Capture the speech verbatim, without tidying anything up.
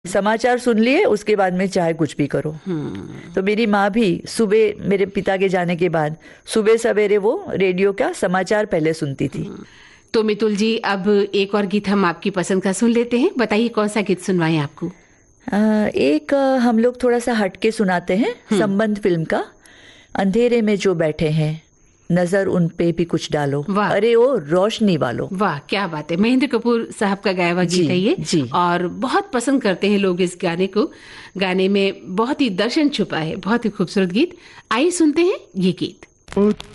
समाचार सुन लिए, उसके बाद में चाहे कुछ भी करो। तो मेरी माँ भी सुबह मेरे पिता के जाने के बाद सुबह सवेरे वो रेडियो का समाचार पहले सुनती थी। तो मितुल जी, अब एक और गीत हम आपकी पसंद का सुन लेते हैं। बताइए कौन सा गीत सुनवाएं आपको? आ, एक आ, हम लोग थोड़ा सा हटके सुनाते हैं, संबंध फिल्म का, अंधेरे में जो बैठे हैं नजर उन पे भी कुछ डालो, अरे ओ रोशनी वालों। वाह, क्या बात है। महेंद्र कपूर साहब का गाया हुआ गीत है ये जी। और बहुत पसंद करते हैं लोग इस गाने को। गाने में बहुत ही दर्शन छुपा है, बहुत ही खूबसूरत गीत। आइए सुनते हैं ये गीत।